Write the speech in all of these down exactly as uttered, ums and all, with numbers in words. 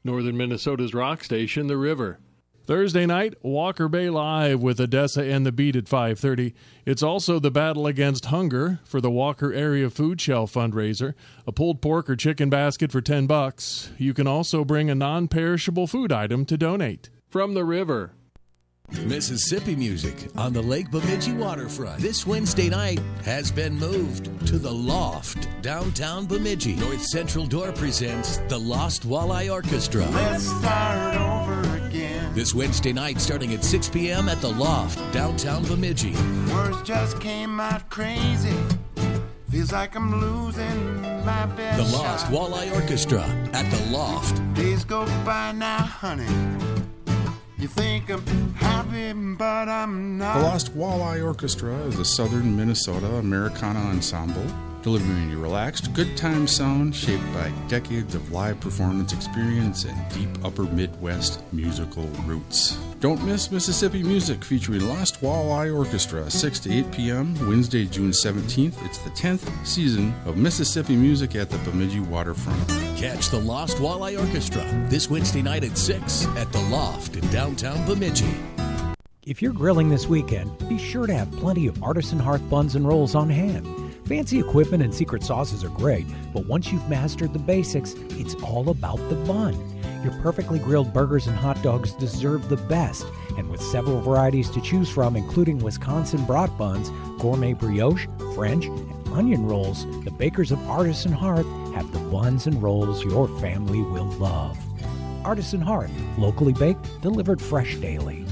Northern Minnesota's rock station, The River. Thursday night, Walker Bay Live with Odessa and the Beat at five thirty. It's also the Battle Against Hunger for the Walker Area Food Shelf fundraiser. A pulled pork or chicken basket for ten bucks. You can also bring a non-perishable food item to donate. From The River. Mississippi music on the Lake Bemidji waterfront. This Wednesday night has been moved to the Loft, downtown Bemidji. North Central Door presents the Lost Walleye Orchestra. Let's start over again. This Wednesday night starting at six p.m. at the Loft, downtown Bemidji. Words just came out crazy. Feels like I'm losing my best The Lost shot. Walleye Orchestra at the Loft. Days go by now, honey. You think I'm happy, but I'm not. The Lost Walleye Orchestra is a southern Minnesota Americana ensemble, delivering a relaxed, good time sound shaped by decades of live performance experience and deep upper Midwest musical roots. Don't miss Mississippi music featuring Lost Walleye Orchestra, six to eight p.m., Wednesday, June seventeenth. It's the tenth season of Mississippi music at the Bemidji waterfront. Catch the Lost Walleye Orchestra this Wednesday night at six at the Loft in downtown Bemidji. If you're grilling this weekend, be sure to have plenty of Artisan Hearth buns and rolls on hand. Fancy equipment and secret sauces are great, but once you've mastered the basics, it's all about the bun. Your perfectly grilled burgers and hot dogs deserve the best, and with several varieties to choose from, including Wisconsin brat buns, gourmet brioche, French, and onion rolls, the bakers of Artisan Hearth have the buns and rolls your family will love. Artisan Hearth, locally baked, delivered fresh daily.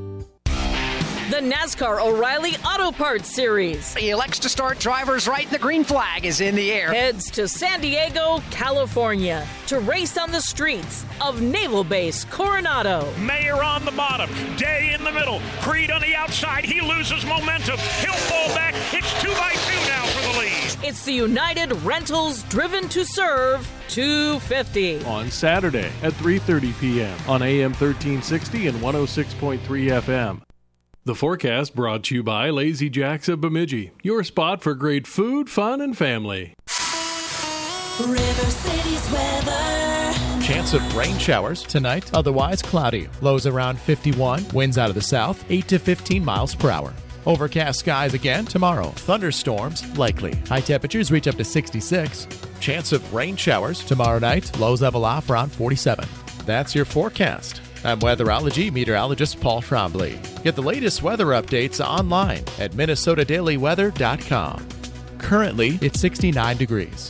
The NASCAR O'Reilly Auto Parts Series. He elects to start drivers right. The green flag is in the air. Heads to San Diego, California, to race on the streets of Naval Base Coronado. Mayer on the bottom, Day in the middle, Creed on the outside. He loses momentum. He'll fall back. It's two by two now for the lead. It's the United Rentals Driven to Serve two fifty. On Saturday at three thirty p.m. on A M thirteen sixty and one oh six point three F M. The forecast brought to you by Lazy Jacks of Bemidji, your spot for great food, fun, and family. River City's weather. Chance of rain showers tonight, otherwise cloudy. Lows around fifty-one, winds out of the south, eight to fifteen miles per hour. Overcast skies again tomorrow. Thunderstorms likely. High temperatures reach up to sixty-six. Chance of rain showers tomorrow night, lows level off around forty-seven. That's your forecast. I'm weatherology meteorologist Paul Trombley. Get the latest weather updates online at minnesota daily weather dot com. Currently, it's sixty-nine degrees.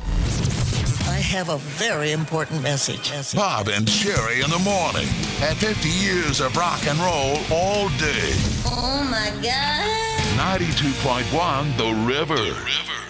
I have a very important message. Bob and Sherry in the morning. At fifty years of rock and roll all day. Oh, my God. ninety-two point one The River. The River.